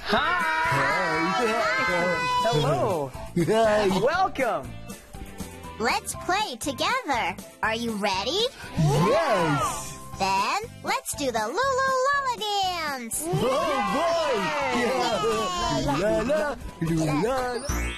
Hello. Welcome. Let's play together. Are you ready? Yes! Then, let's do the Lulu Lala dance. Oh boy! La la, la la.